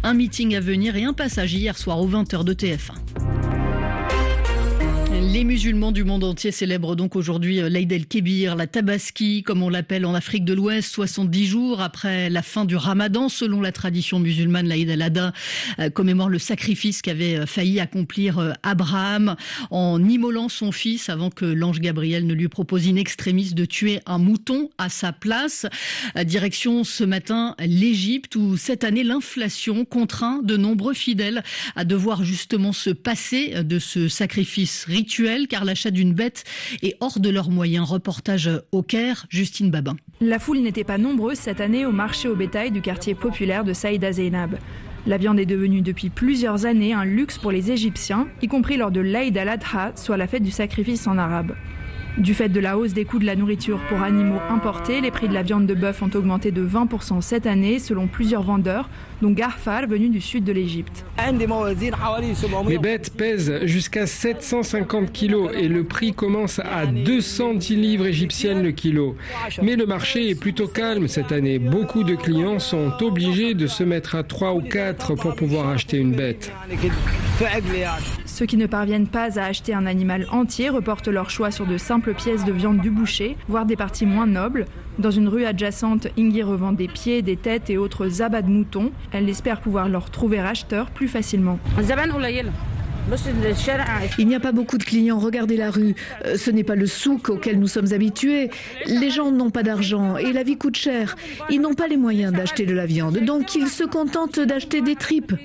Un meeting à venir et un passage hier soir aux 20h de TF1. Les musulmans du monde entier célèbrent donc aujourd'hui l'Aïd el-Kébir, la Tabaski, comme on l'appelle en Afrique de l'Ouest, 70 jours après la fin du Ramadan. Selon la tradition musulmane, l'Aïd el-Adha commémore le sacrifice qu'avait failli accomplir Abraham en immolant son fils avant que l'ange Gabriel ne lui propose in extremis de tuer un mouton à sa place. Direction ce matin l'Égypte où cette année l'inflation contraint de nombreux fidèles à devoir justement se passer de ce sacrifice rituel car l'achat d'une bête est hors de leurs moyens. Reportage au Caire, Justine Babin. La foule n'était pas nombreuse cette année au marché au bétail du quartier populaire de Saïda Zeynab. La viande est devenue depuis plusieurs années un luxe pour les Égyptiens, y compris lors de l'Aïd al-Adha, soit la fête du sacrifice en arabe. Du fait de la hausse des coûts de la nourriture pour animaux importés, les prix de la viande de bœuf ont augmenté de 20% cette année, selon plusieurs vendeurs, dont Garfar, venu du sud de l'Égypte. Mes bêtes pèsent jusqu'à 750 kilos et le prix commence à 210 livres égyptiennes le kilo. Mais le marché est plutôt calme cette année. Beaucoup de clients sont obligés de se mettre à 3 ou 4 pour pouvoir acheter une bête. Ceux qui ne parviennent pas à acheter un animal entier reportent leur choix sur de simples pièces de viande du boucher, voire des parties moins nobles. Dans une rue adjacente, Ingi revend des pieds, des têtes et autres abats de moutons. Elle espère pouvoir leur trouver acheteurs plus facilement. Il n'y a pas beaucoup de clients, regardez la rue. Ce n'est pas le souk auquel nous sommes habitués. Les gens n'ont pas d'argent et la vie coûte cher. Ils n'ont pas les moyens d'acheter de la viande, donc ils se contentent d'acheter des tripes.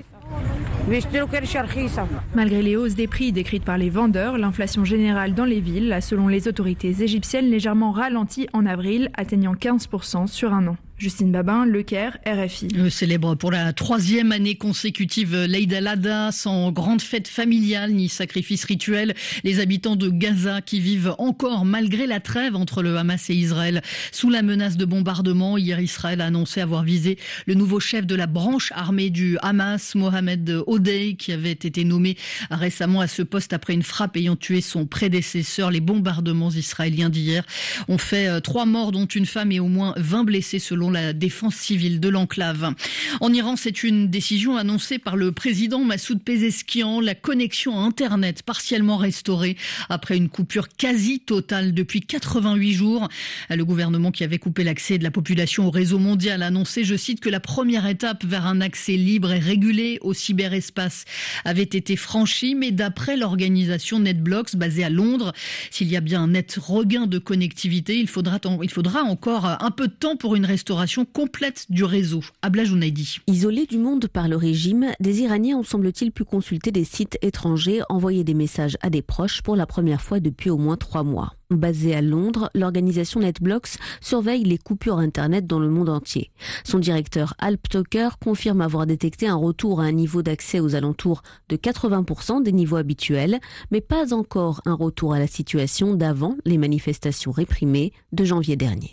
Malgré les hausses des prix décrites par les vendeurs, l'inflation générale dans les villes a, selon les autorités égyptiennes, légèrement ralenti en avril, atteignant 15% sur un an. Justine Babin, Le Caire, RFI. Célèbre pour la 3e année consécutive l'Aïd al-Adha, sans grande fête familiale ni sacrifice rituel. Les habitants de Gaza qui vivent encore malgré la trêve entre le Hamas et Israël. Sous la menace de bombardement, hier Israël a annoncé avoir visé le nouveau chef de la branche armée du Hamas, Mohamed Hodei, qui avait été nommé récemment à ce poste après une frappe ayant tué son prédécesseur. Les bombardements israéliens d'hier ont fait 3 morts, dont une femme et au moins 20 blessés selon la défense civile de l'enclave. En Iran, c'est une décision annoncée par le président Massoud Pezeshkian. La connexion à Internet partiellement restaurée après une coupure quasi totale depuis 88 jours. Le gouvernement qui avait coupé l'accès de la population au réseau mondial a annoncé, je cite, que la première étape vers un accès libre et régulé au cyberespace avait été franchie, mais d'après l'organisation NetBlocks basée à Londres, s'il y a bien un net regain de connectivité, il faudra encore un peu de temps pour une restauration complète du réseau. Abla Jounaidi. Isolés du monde par le régime, des Iraniens ont semble-t-il pu consulter des sites étrangers, envoyer des messages à des proches pour la première fois depuis au moins 3 mois. Basée à Londres, l'organisation NetBlocks surveille les coupures Internet dans le monde entier. Son directeur Alp Tucker confirme avoir détecté un retour à un niveau d'accès aux alentours de 80% des niveaux habituels, mais pas encore un retour à la situation d'avant les manifestations réprimées de janvier dernier.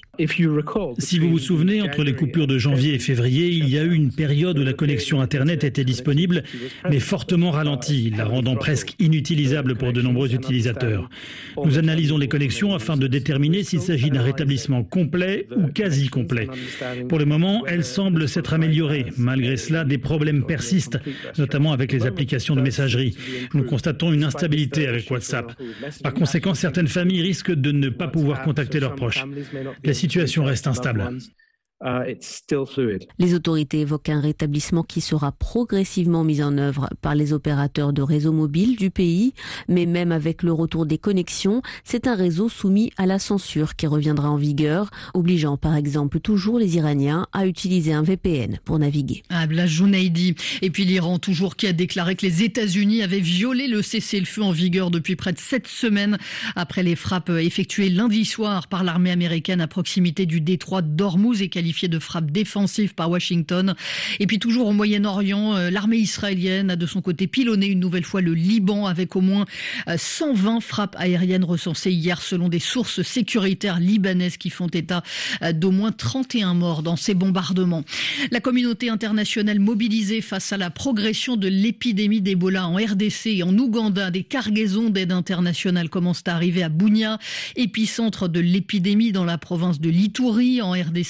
Si vous vous souvenez, entre les coupures de janvier et février, il y a eu une période où la connexion Internet était disponible, mais fortement ralentie, la rendant presque inutilisable pour de nombreux utilisateurs. Nous analysons les connexions afin de déterminer s'il s'agit d'un rétablissement complet ou quasi complet. Pour le moment, elle semble s'être améliorée. Malgré cela, des problèmes persistent, notamment avec les applications de messagerie. Nous constatons une instabilité avec WhatsApp. Par conséquent, certaines familles risquent de ne pas pouvoir contacter leurs proches. La situation reste instable. Les autorités évoquent un rétablissement qui sera progressivement mis en œuvre par les opérateurs de réseaux mobiles du pays. Mais même avec le retour des connexions, c'est un réseau soumis à la censure qui reviendra en vigueur, obligeant par exemple toujours les Iraniens à utiliser un VPN pour naviguer. Abla Jounaidi. Et puis l'Iran toujours qui a déclaré que les États-Unis avaient violé le cessez-le-feu en vigueur depuis près de 7 semaines après les frappes effectuées lundi soir par l'armée américaine à proximité du détroit d'Ormuz et qualifié de frappe défensive par Washington. Et puis toujours au Moyen-Orient, l'armée israélienne a de son côté pilonné une nouvelle fois le Liban avec au moins 120 frappes aériennes recensées hier selon des sources sécuritaires libanaises qui font état d'au moins 31 morts dans ces bombardements. La communauté internationale mobilisée face à la progression de l'épidémie d'Ebola en RDC et en Ouganda, des cargaisons d'aide internationale commencent à arriver à Bunia, épicentre de l'épidémie dans la province de l'Ituri en RDC selon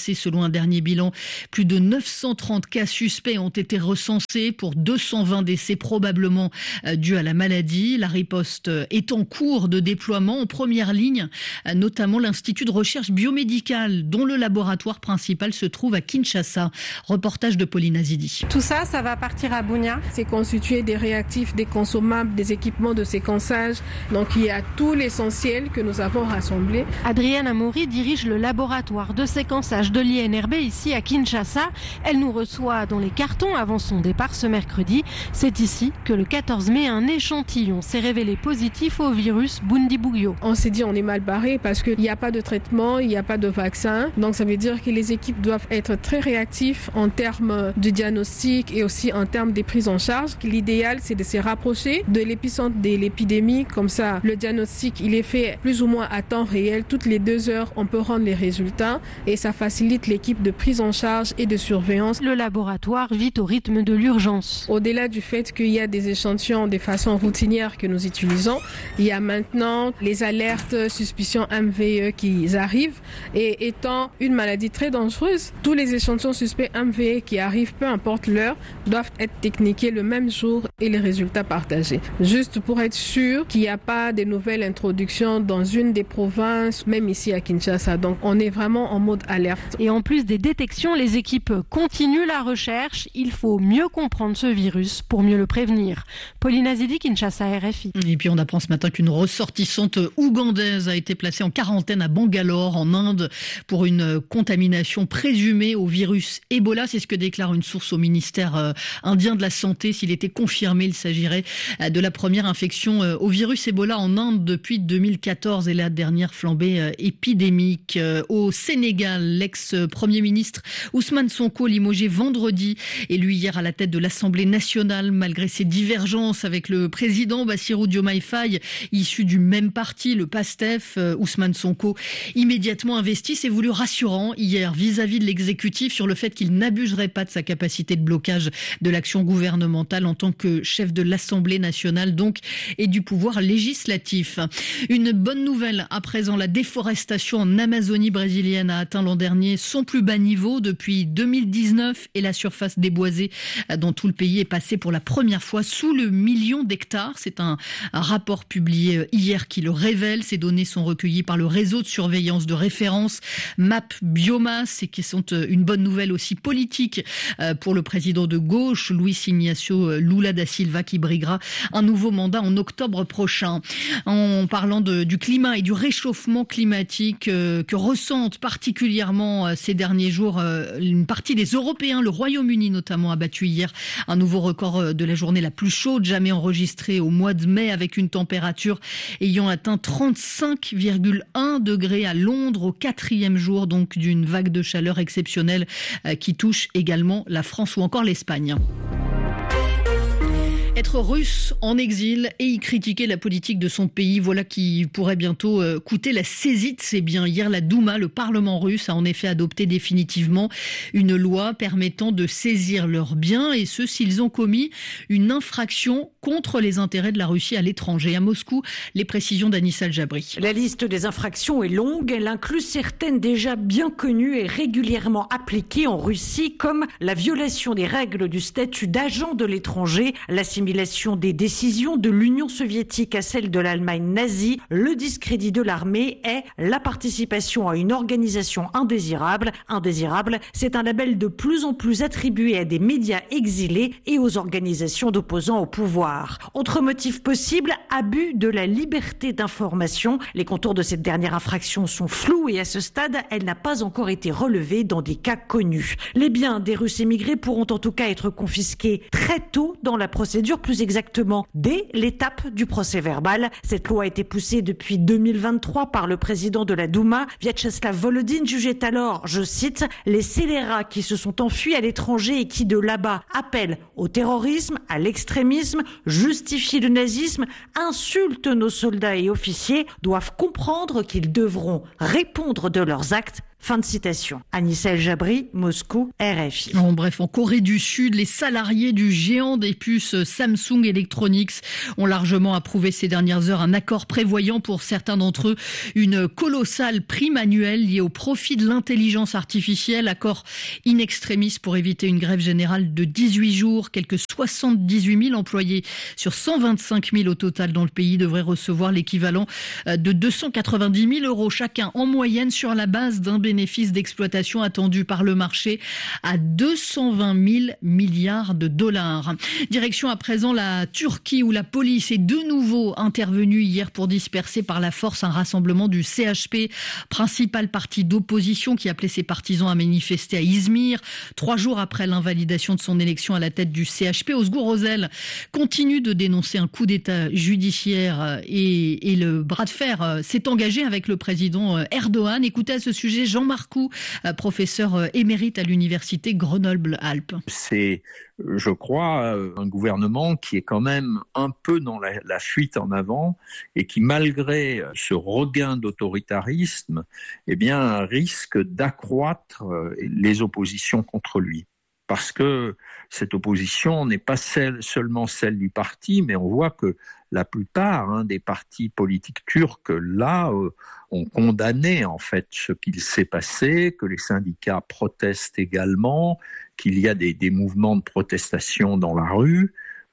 un dernier bilan. Plus de 930 cas suspects ont été recensés pour 220 décès probablement dus à la maladie. La riposte est en cours de déploiement. En première ligne, notamment l'Institut de recherche biomédicale, dont le laboratoire principal se trouve à Kinshasa. Reportage de Pauline Azidi. Tout ça va partir à Bunia. C'est constitué des réactifs, des consommables, des équipements de séquençage. Donc il y a tout l'essentiel que nous avons rassemblé. Adrienne Amoury dirige le laboratoire de séquençage de l'INRB ici à Kinshasa. Elle nous reçoit dans les cartons avant son départ ce mercredi. C'est ici que le 14 mai, un échantillon s'est révélé positif au virus Bundibugyo. On s'est dit on est mal barré parce qu'il n'y a pas de traitement, il n'y a pas de vaccin. Donc ça veut dire que les équipes doivent être très réactives en termes de diagnostic et aussi en termes des prises en charge. L'idéal, c'est de se rapprocher de l'épicentre de l'épidémie. Comme ça, le diagnostic, il est fait plus ou moins à temps réel. Toutes les 2 heures, on peut rendre les résultats et ça facilite l'équipe de prise en charge et de surveillance. Le laboratoire vit au rythme de l'urgence. Au-delà du fait qu'il y a des échantillons de façon routinière que nous utilisons, il y a maintenant les alertes suspicion MVE qui arrivent. Et étant une maladie très dangereuse, tous les échantillons suspects MVE qui arrivent, peu importe l'heure, doivent être techniqués le même jour et les résultats partagés. Juste pour être sûr qu'il n'y a pas de nouvelles introductions dans une des provinces, même ici à Kinshasa. Donc on est vraiment en mode alerte. Et en plus des détections, les équipes continuent la recherche. Il faut mieux comprendre ce virus pour mieux le prévenir. Pauline Azidi, Kinshasa, RFI. Et puis on apprend ce matin qu'une ressortissante ougandaise a été placée en quarantaine à Bangalore, en Inde, pour une contamination présumée au virus Ebola. C'est ce que déclare une source au ministère indien de la Santé. S'il était confirmé, il s'agirait de la première infection au virus Ebola en Inde depuis 2014 et la dernière flambée épidémique. Au Sénégal, l'ex-premier ministre Ousmane Sonko, limogé vendredi, élu hier à la tête de l'Assemblée nationale, malgré ses divergences avec le président Bassirou Diomaye Faye, issu du même parti, le PASTEF. Ousmane Sonko, immédiatement investi, s'est voulu rassurant hier vis-à-vis de l'exécutif sur le fait qu'il n'abuserait pas de sa capacité de blocage de l'action gouvernementale en tant que chef de l'Assemblée nationale donc et du pouvoir législatif. Une bonne nouvelle à présent, la déforestation en Amazonie brésilienne a atteint l'an dernier son plus bas niveau depuis 2019 et la surface déboisée dans tout le pays est passée pour la première fois sous le 1 million d'hectares. C'est un rapport publié hier qui le révèle. Ces données sont recueillies par le réseau de surveillance de référence MAP Biomasse et qui sont une bonne nouvelle aussi politique pour le président de gauche, Luiz Inácio Lula da Silva, qui briguera un nouveau mandat en octobre prochain. En parlant du climat et du réchauffement climatique que ressentent particulièrement ces derniers jours une partie des Européens, le Royaume-Uni notamment a battu hier un nouveau record de la journée la plus chaude jamais enregistrée au mois de mai, avec une température ayant atteint 35,1 degrés à Londres au 4e jour donc d'une vague de chaleur exceptionnelle qui touche également la France ou encore l'Espagne. Être russe en exil et y critiquer la politique de son pays, voilà qui pourrait bientôt coûter la saisie de ses biens. Hier, la Douma, le Parlement russe, a en effet adopté définitivement une loi permettant de saisir leurs biens, et ce, s'ils ont commis une infraction contre les intérêts de la Russie à l'étranger. À Moscou, les précisions d'Anissa Al-Jabri. La liste des infractions est longue. Elle inclut certaines déjà bien connues et régulièrement appliquées en Russie, comme la violation des règles du statut d'agent de l'étranger, l'assimilation des décisions de l'Union soviétique à celle de l'Allemagne nazie, le discrédit de l'armée et la participation à une organisation indésirable. Indésirable, c'est un label de plus en plus attribué à des médias exilés et aux organisations d'opposants au pouvoir. Autre motif possible, abus de la liberté d'information. Les contours de cette dernière infraction sont flous et à ce stade, elle n'a pas encore été relevée dans des cas connus. Les biens des Russes émigrés pourront en tout cas être confisqués très tôt dans la procédure, plus exactement dès l'étape du procès verbal. Cette loi a été poussée depuis 2023 par le président de la Douma. Vyacheslav Volodine jugeait alors, je cite, « les scélérats qui se sont enfuis à l'étranger et qui de là-bas appellent au terrorisme, à l'extrémisme, justifient le nazisme, insultent nos soldats et officiers, doivent comprendre qu'ils devront répondre de leurs actes ». Fin de citation. Anissa El Jabri, Moscou, RFI. Bref, en Corée du Sud, les salariés du géant des puces Samsung Electronics ont largement approuvé ces dernières heures un accord prévoyant pour certains d'entre eux une colossale prime annuelle liée au profit de l'intelligence artificielle. Accord in extremis pour éviter une grève générale de 18 jours. Quelques 78 000 employés sur 125 000 au total dans le pays devraient recevoir l'équivalent de 290 000 € chacun en moyenne sur la base d'un bénéfice d'exploitation attendu par le marché à 220 000 milliards de dollars. Direction à présent la Turquie où la police est de nouveau intervenue hier pour disperser par la force un rassemblement du CHP, principal parti d'opposition qui appelait ses partisans à manifester à Izmir. 3 jours après l'invalidation de son élection à la tête du CHP, Ozgur Özel continue de dénoncer un coup d'État judiciaire et le bras de fer s'est engagé avec le président Erdogan. Écoutez à ce sujet Jean Marcoux, professeur émérite à l'université Grenoble-Alpes. C'est, je crois, un gouvernement qui est quand même un peu dans la fuite en avant et qui, malgré ce regain d'autoritarisme, risque d'accroître les oppositions contre lui. Parce que cette opposition n'est pas seulement celle du parti, mais on voit que la plupart des partis politiques turcs, là, ont condamné en fait ce qu'il s'est passé, que les syndicats protestent également, qu'il y a des mouvements de protestation dans la rue.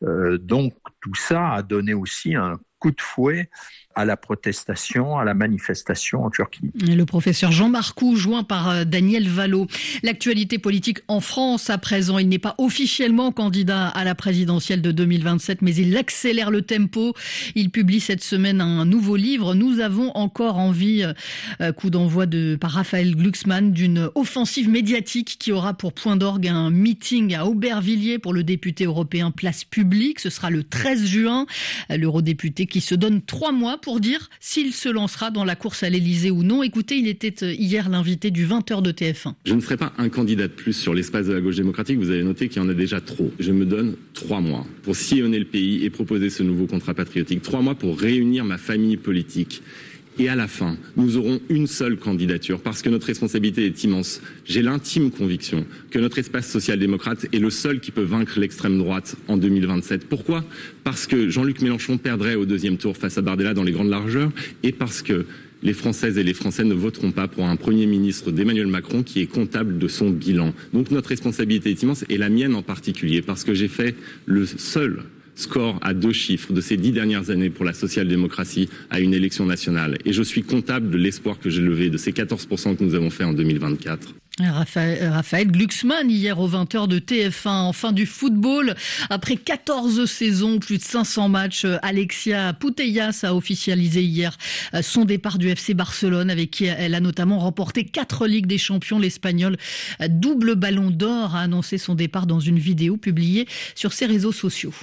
Donc tout ça a donné aussi un coup de fouet à la protestation, à la manifestation en Turquie. Le professeur Jean Marcoux, joint par Daniel Vallot. L'actualité politique en France à présent, il n'est pas officiellement candidat à la présidentielle de 2027, mais il accélère le tempo. Il publie cette semaine un nouveau livre. Nous avons encore envie, coup d'envoi par Raphaël Glucksmann, d'une offensive médiatique qui aura pour point d'orgue un meeting à Aubervilliers pour le député européen Place Publique. Ce sera le 13 juin. L'eurodéputé qui se donne 3 mois pour dire s'il se lancera dans la course à l'Elysée ou non. Écoutez, il était hier l'invité du 20h de TF1. Je ne serai pas un candidat de plus sur l'espace de la gauche démocratique. Vous avez noté qu'il y en a déjà trop. Je me donne 3 mois pour sillonner le pays et proposer ce nouveau contrat patriotique. 3 mois pour réunir ma famille politique. Et à la fin, nous aurons une seule candidature parce que notre responsabilité est immense. J'ai l'intime conviction que notre espace social-démocrate est le seul qui peut vaincre l'extrême droite en 2027. Pourquoi ? Parce que Jean-Luc Mélenchon perdrait au 2e tour face à Bardella dans les grandes largeurs et parce que les Françaises et les Français ne voteront pas pour un Premier ministre d'Emmanuel Macron qui est comptable de son bilan. Donc notre responsabilité est immense et la mienne en particulier parce que j'ai fait le seul score à 2 chiffres de ces 10 dernières années pour la social-démocratie à une élection nationale. Et je suis comptable de l'espoir que j'ai levé, de ces 14% que nous avons fait en 2024. Raphaël Glucksmann, hier au 20h de TF1, en fin du football. Après 14 saisons, plus de 500 matchs, Alexia Putellas a officialisé hier son départ du FC Barcelone, avec qui elle a notamment remporté 4 Ligues des Champions. L'Espagnol, double ballon d'or, a annoncé son départ dans une vidéo publiée sur ses réseaux sociaux.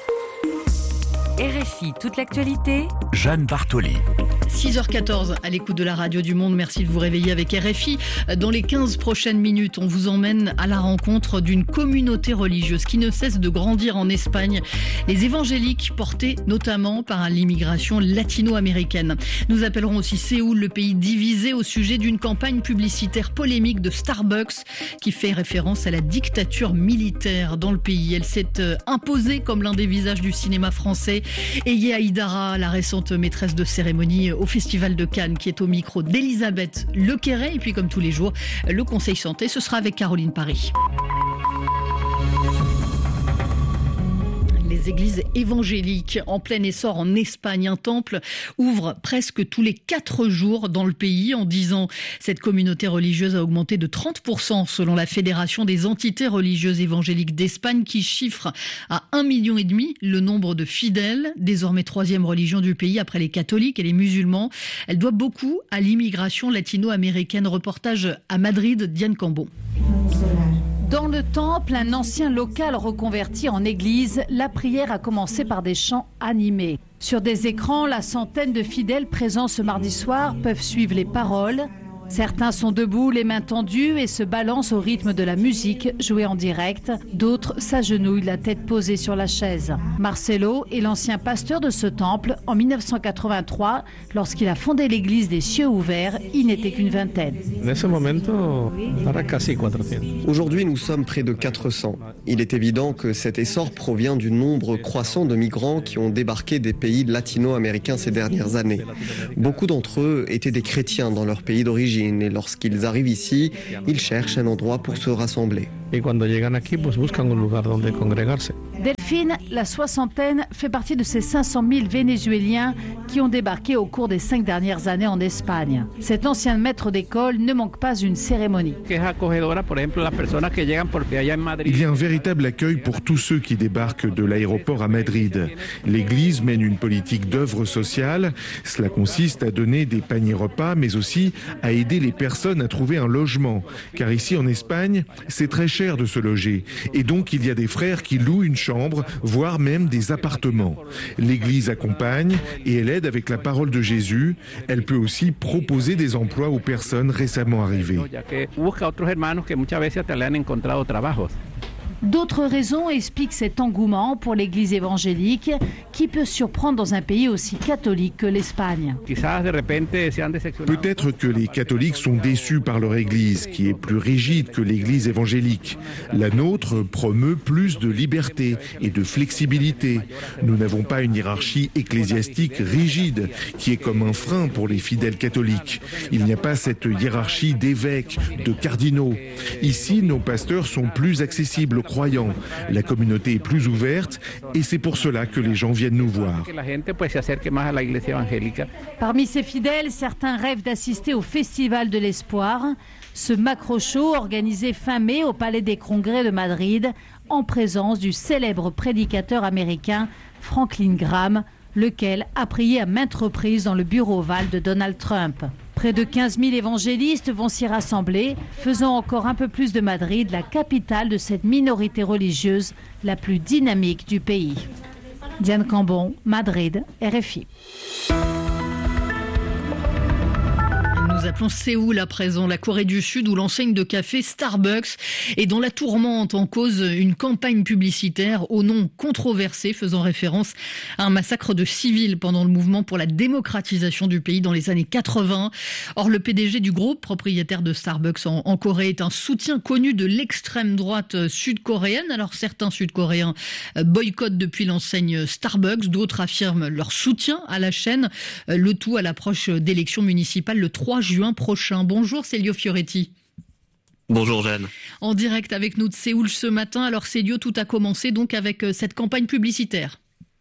RFI, toute l'actualité. Jeanne Bartoli. 6h14 à l'écoute de la radio du Monde. Merci de vous réveiller avec RFI. Dans les 15 prochaines minutes, on vous emmène à la rencontre d'une communauté religieuse qui ne cesse de grandir en Espagne. Les évangéliques, portés notamment par l'immigration latino-américaine. Nous appellerons aussi Séoul, le pays divisé, au sujet d'une campagne publicitaire polémique de Starbucks qui fait référence à la dictature militaire dans le pays. Elle s'est imposée comme l'un des visages du cinéma français. Et Yéa Idara, la récente maîtresse de cérémonie au Festival de Cannes, qui est au micro d'Elisabeth Lequeret. Et puis comme tous les jours, le Conseil Santé, ce sera avec Caroline Paris. Les églises évangéliques en plein essor en Espagne. Un temple ouvre presque tous les 4 jours dans le pays. En 10 ans, cette communauté religieuse a augmenté de 30% selon la Fédération des entités religieuses évangéliques d'Espagne qui chiffre à 1,5 million le nombre de fidèles. Désormais 3e religion du pays après les catholiques et les musulmans. Elle doit beaucoup à l'immigration latino-américaine. Reportage à Madrid, Diane Cambon. Dans le temple, un ancien local reconverti en église, la prière a commencé par des chants animés. Sur des écrans, la centaine de fidèles présents ce mardi soir peuvent suivre les paroles. Certains sont debout, les mains tendues et se balancent au rythme de la musique jouée en direct. D'autres s'agenouillent, la tête posée sur la chaise. Marcelo est l'ancien pasteur de ce temple. En 1983, lorsqu'il a fondé l'église des Cieux ouverts, il n'était qu'une vingtaine. Aujourd'hui, nous sommes près de 400. Il est évident que cet essor provient du nombre croissant de migrants qui ont débarqué des pays latino-américains ces dernières années. Beaucoup d'entre eux étaient des chrétiens dans leur pays d'origine et lorsqu'ils arrivent ici, ils cherchent un endroit pour se rassembler. Delphine, la soixantaine, fait partie de ces 500 000 Vénézuéliens qui ont débarqué au cours des 5 dernières années en Espagne. Cet ancien maître d'école ne manque pas une cérémonie. Il y a un véritable accueil pour tous ceux qui débarquent de l'aéroport à Madrid. L'Église mène une politique d'œuvre sociale. Cela consiste à donner des paniers repas, mais aussi à aider les personnes à trouver un logement. Car ici en Espagne, c'est très cher de se loger. Et donc il y a des frères qui louent une chambre, voire même des appartements. L'Église accompagne et elle aide avec la parole de Jésus. Elle peut aussi proposer des emplois aux personnes récemment arrivées. D'autres raisons expliquent cet engouement pour l'église évangélique qui peut surprendre dans un pays aussi catholique que l'Espagne. Peut-être que les catholiques sont déçus par leur église, qui est plus rigide que l'église évangélique. La nôtre promeut plus de liberté et de flexibilité. Nous n'avons pas une hiérarchie ecclésiastique rigide, qui est comme un frein pour les fidèles catholiques. Il n'y a pas cette hiérarchie d'évêques, de cardinaux. Ici, nos pasteurs sont plus accessibles aux croyants. La communauté est plus ouverte et c'est pour cela que les gens viennent nous voir. Parmi ces fidèles, certains rêvent d'assister au Festival de l'Espoir, ce macro-show organisé fin mai au Palais des Congrès de Madrid en présence du célèbre prédicateur américain Franklin Graham, lequel a prié à maintes reprises dans le bureau ovale de Donald Trump. Près de 15 000 évangélistes vont s'y rassembler, faisant encore un peu plus de Madrid la capitale de cette minorité religieuse la plus dynamique du pays. Diane Cambon, Madrid, RFI. Nous appelons Séoul à présent, la Corée du Sud, où l'enseigne de café Starbucks est dans la tourmente, en cause une campagne publicitaire au nom controversé faisant référence à un massacre de civils pendant le mouvement pour la démocratisation du pays dans les années 80. Or, le PDG du groupe, propriétaire de Starbucks en Corée, est un soutien connu de l'extrême droite sud-coréenne. Alors, certains Sud-Coréens boycottent depuis l'enseigne Starbucks, d'autres affirment leur soutien à la chaîne, le tout à l'approche d'élections municipales le 3 juin prochain. Bonjour Célio Fioretti. Bonjour Jeanne. En direct avec nous de Séoul ce matin. Alors Célio, tout a commencé donc avec cette campagne publicitaire.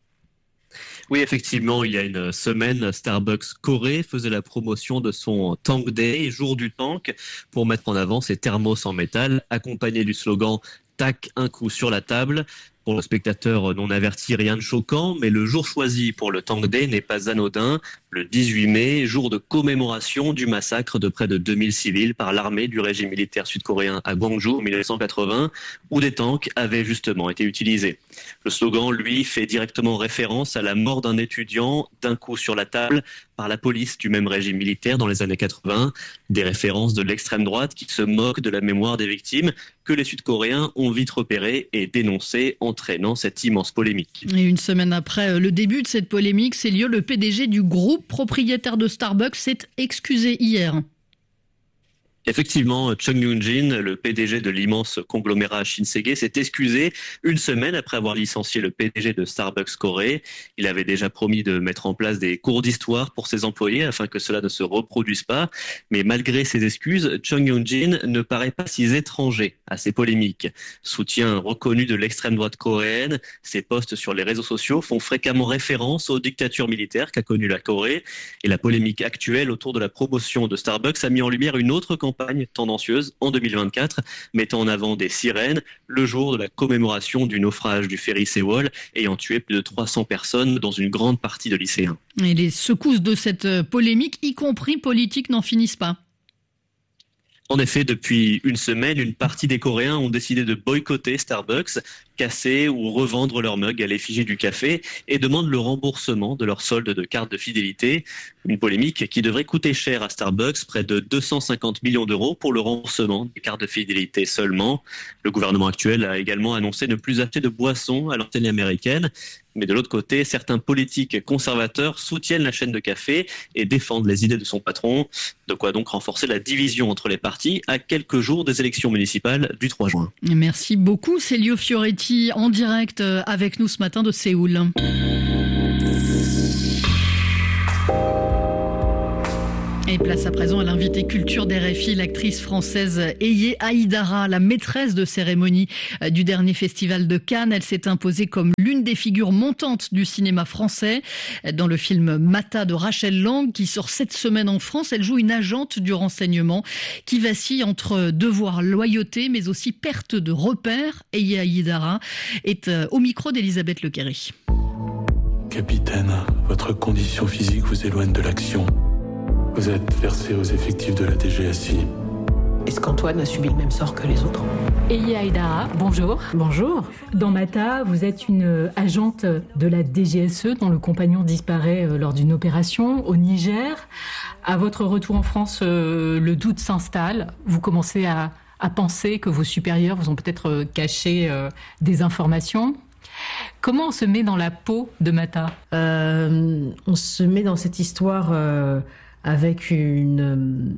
Oui, effectivement, il y a une semaine, Starbucks Corée faisait la promotion de son Tank Day, jour du tank, pour mettre en avant ses thermos en métal, accompagné du slogan « Tac, un coup sur la table ». Pour le spectateur non averti, rien de choquant, mais le jour choisi pour le Tank Day n'est pas anodin. Le 18 mai, jour de commémoration du massacre de près de 2000 civils par l'armée du régime militaire sud-coréen à Gwangju en 1980, où des tanks avaient justement été utilisés. Le slogan, lui, fait directement référence à la mort d'un étudiant d'un coup sur la table par la police du même régime militaire dans les années 80. Des références de l'extrême droite qui se moquent de la mémoire des victimes que les Sud-Coréens ont vite repérées et dénoncées, entraînant cette immense polémique. Et une semaine après le début de cette polémique, Célio, le PDG du groupe propriétaire de Starbucks s'est excusé hier. Effectivement, Chung Yoon-jin, le PDG de l'immense conglomérat Shinsegae, s'est excusé une semaine après avoir licencié le PDG de Starbucks Corée. Il avait déjà promis de mettre en place des cours d'histoire pour ses employés afin que cela ne se reproduise pas. Mais malgré ses excuses, Chung Yoon-jin ne paraît pas si étranger à ces polémiques. Soutien reconnu de l'extrême droite coréenne, ses posts sur les réseaux sociaux font fréquemment référence aux dictatures militaires qu'a connues la Corée. Et la polémique actuelle autour de la promotion de Starbucks a mis en lumière une autre campagne tendancieuse en 2024, mettant en avant des sirènes le jour de la commémoration du naufrage du ferry Sewol ayant tué plus de 300 personnes dans une grande partie de lycéens. Et les secousses de cette polémique, y compris politique, n'en finissent pas. En effet, depuis une semaine, une partie des Coréens ont décidé de boycotter Starbucks, casser ou revendre leur mug à l'effigie du café et demandent le remboursement de leur solde de carte de fidélité. Une polémique qui devrait coûter cher à Starbucks, près de 250 millions d'euros pour le remboursement des cartes de fidélité seulement. Le gouvernement actuel a également annoncé ne plus acheter de boissons à l'enseigne américaine. Mais de l'autre côté, certains politiques conservateurs soutiennent la chaîne de café et défendent les idées de son patron. De quoi donc renforcer la division entre les partis à quelques jours des élections municipales du 3 juin. Merci beaucoup Célio Fioretti en direct avec nous ce matin de Séoul. Et place à présent à l'invité culture d'RFI, l'actrice française Eye Haïdara, la maîtresse de cérémonie du dernier festival de Cannes. Elle s'est imposée comme l'une des figures montantes du cinéma français. Dans le film Mata de Rachel Lang, qui sort cette semaine en France, elle joue une agente du renseignement qui vacille entre devoir, loyauté, mais aussi perte de repères. Eye Haïdara est au micro d'Elisabeth Lequéry. Capitaine, votre condition physique vous éloigne de l'action. Vous êtes versé aux effectifs de la DGSI. Est-ce qu'Antoine a subi le même sort que les autres ? Eye Haïdara, bonjour. Bonjour. Dans Mata, vous êtes une agente de la DGSE dont le compagnon disparaît lors d'une opération au Niger. À votre retour en France, le doute s'installe. Vous commencez à penser que vos supérieurs vous ont peut-être caché des informations. Comment on se met dans la peau de Mata ? On se met dans cette histoire avec une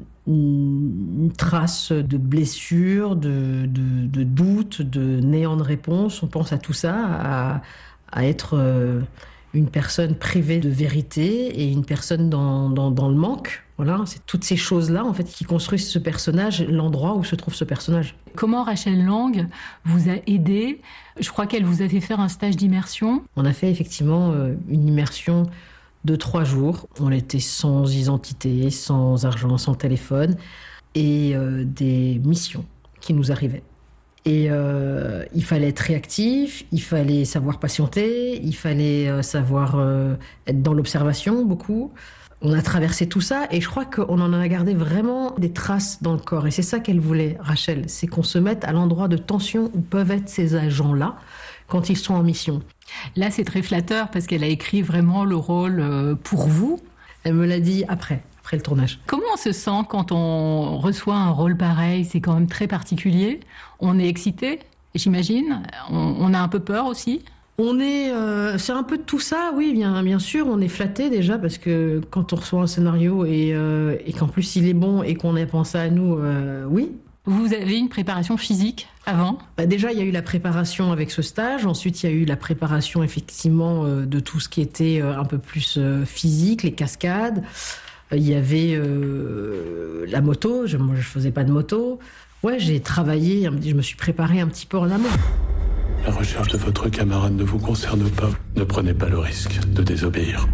trace de blessure, de doute, de néant de réponse. On pense à tout ça, à être une personne privée de vérité et une personne dans le manque. Voilà, c'est toutes ces choses-là en fait qui construisent ce personnage, l'endroit où se trouve ce personnage. Comment Rachel Lang vous a aidé ? Je crois qu'elle vous a fait faire un stage d'immersion. On a fait effectivement une immersion de 3 jours. On était sans identité, sans argent, sans téléphone et des missions qui nous arrivaient. Et il fallait être réactif, il fallait savoir patienter, il fallait savoir être dans l'observation beaucoup. On a traversé tout ça et je crois qu'on en a gardé vraiment des traces dans le corps. Et c'est ça qu'elle voulait, Rachel, c'est qu'on se mette à l'endroit de tension où peuvent être ces agents-là quand ils sont en mission. Là, c'est très flatteur parce qu'elle a écrit vraiment le rôle pour vous. Elle me l'a dit après le tournage. Comment on se sent quand on reçoit un rôle pareil ? C'est quand même très particulier. On est excité, j'imagine. On a un peu peur aussi. C'est un peu de tout ça, oui, bien sûr. On est flatté déjà parce que quand on reçoit un scénario et qu'en plus il est bon et qu'on ait pensé à nous, oui. Vous avez une préparation physique avant ? Déjà, il y a eu la préparation avec ce stage. Ensuite, il y a eu la préparation effectivement de tout ce qui était un peu plus physique, les cascades. Il y avait la moto. Moi, je faisais pas de moto. Ouais, j'ai travaillé. Je me suis préparé un petit peu en amont. La recherche de votre camarade ne vous concerne pas. Ne prenez pas le risque de désobéir.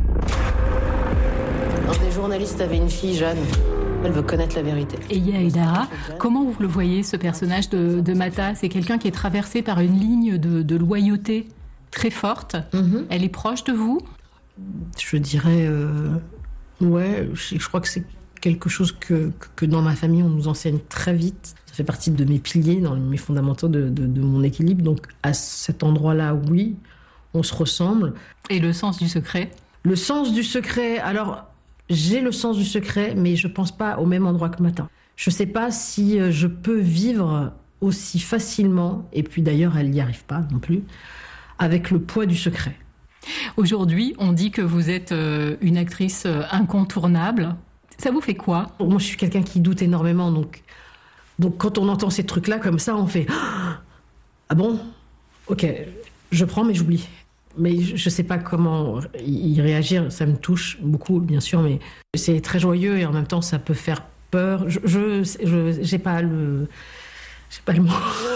Un des journalistes avait une fille, Jeanne. Elle veut connaître la vérité. Eye Haïdara, comment vous le voyez, ce personnage de Mata ? C'est quelqu'un qui est traversé par une ligne de loyauté très forte. Mm-hmm. Elle est proche de vous ? Je dirais... ouais, je crois que c'est quelque chose que dans ma famille, on nous enseigne très vite. Ça fait partie de mes piliers, dans mes fondamentaux de mon équilibre. Donc, à cet endroit-là, oui, on se ressemble. Et le sens du secret ? Le sens du secret, alors... J'ai le sens du secret, mais je pense pas au même endroit que Mata. Je sais pas si je peux vivre aussi facilement, et puis d'ailleurs elle n'y arrive pas non plus, avec le poids du secret. Aujourd'hui, on dit que vous êtes une actrice incontournable. Ça vous fait quoi ? Moi, je suis quelqu'un qui doute énormément, donc quand on entend ces trucs-là comme ça, on fait « Ah bon ? Ok, je prends mais j'oublie ». Mais je sais pas comment y réagir, ça me touche beaucoup, bien sûr, mais c'est très joyeux et en même temps, ça peut faire peur. J'ai pas le mot.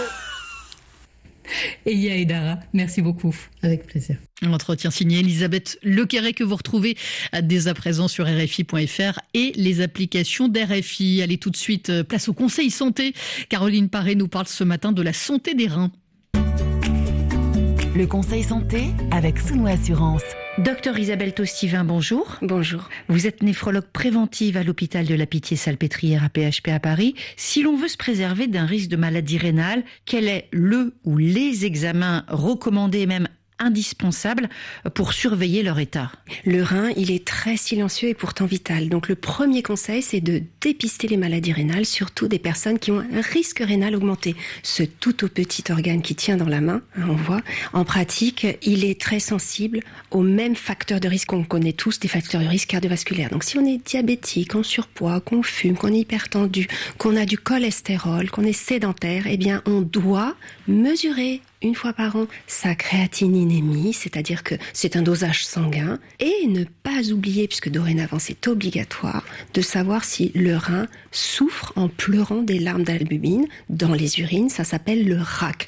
Eye Haïdara, merci beaucoup. Avec plaisir. Un entretien signé Elisabeth Lequéry que vous retrouvez dès à présent sur RFI.fr et les applications d'RFI. Allez tout de suite, place au conseil santé. Caroline Paré nous parle ce matin de la santé des reins. Le conseil santé avec Souno Assurance. Docteur Isabelle Tostivin, bonjour. Bonjour. Vous êtes néphrologue préventive à l'hôpital de la Pitié-Salpêtrière à PHP à Paris. Si l'on veut se préserver d'un risque de maladie rénale, quel est le ou les examens recommandés et même indispensable pour surveiller leur état? Le rein, il est très silencieux et pourtant vital. Donc le premier conseil, c'est de dépister les maladies rénales, surtout des personnes qui ont un risque rénal augmenté. Ce tout au petit organe qui tient dans la main, on voit, en pratique, il est très sensible aux mêmes facteurs de risque qu'on connaît tous, des facteurs de risque cardiovasculaires. Donc si on est diabétique, en surpoids, qu'on fume, qu'on est hypertendu, qu'on a du cholestérol, qu'on est sédentaire, eh bien on doit mesurer une fois par an sa créatininémie, c'est-à-dire que c'est un dosage sanguin, et ne pas oublier, puisque dorénavant c'est obligatoire, de savoir si le rein souffre en pleurant des larmes d'albumine dans les urines. Ça s'appelle le RAC,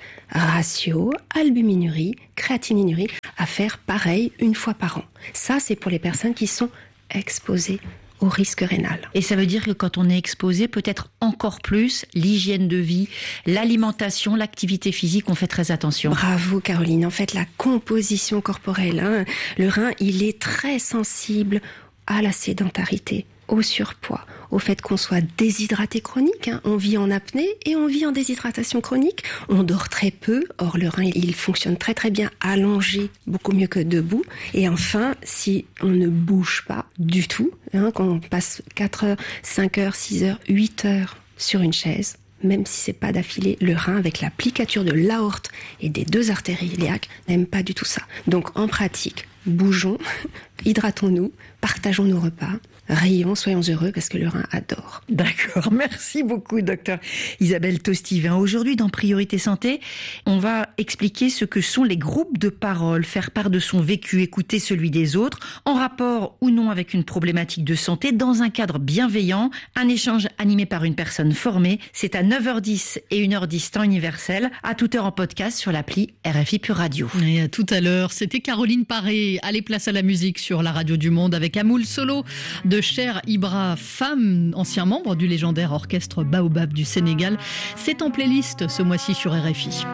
ratio albuminurie, créatininurie, à faire pareil une fois par an. Ça, c'est pour les personnes qui sont exposées au risque rénal. Et ça veut dire que quand on est exposé, peut-être encore plus, l'hygiène de vie, l'alimentation, l'activité physique, on fait très attention. Bravo Caroline, en fait la composition corporelle, le rein, il est très sensible à la sédentarité, au surpoids, au fait qu'on soit déshydraté chronique. On vit en apnée et on vit en déshydratation chronique. On dort très peu. Or, le rein, il fonctionne très très bien allongé, beaucoup mieux que debout. Et enfin, si on ne bouge pas du tout, quand on passe 4 heures, 5 heures, 6 heures, 8 heures sur une chaise, même si c'est pas d'affilée, le rein, avec la plicature de l'aorte et des 2 artères iliaques, n'aime pas du tout ça. Donc, en pratique, bougeons, hydratons-nous, partageons nos repas, rions, soyons heureux parce que le rein adore. D'accord, merci beaucoup docteur Isabelle Tostivin. Aujourd'hui dans Priorité Santé, on va expliquer ce que sont les groupes de parole, faire part de son vécu, écouter celui des autres, en rapport ou non avec une problématique de santé, dans un cadre bienveillant, un échange animé par une personne formée. C'est à 9h10 et 1h10 temps universel, à toute heure en podcast sur l'appli RFI Pure Radio. Et à tout à l'heure, c'était Caroline Paré. Allez, place à la musique sur la radio du Monde avec Amoul Solo de Cher Ibra, femme, ancien membre du légendaire orchestre Baobab du Sénégal. C'est en playlist ce mois-ci sur RFI.